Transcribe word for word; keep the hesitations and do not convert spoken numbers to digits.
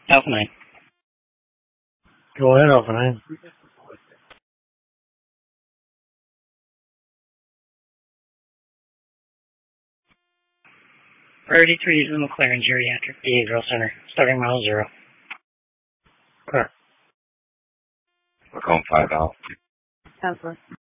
Alpha nine. Go ahead, Alpha nine. Priority three is the McLaren Geriatric Behavioral Center, starting mile zero. Okay. We're going five out. Counselor.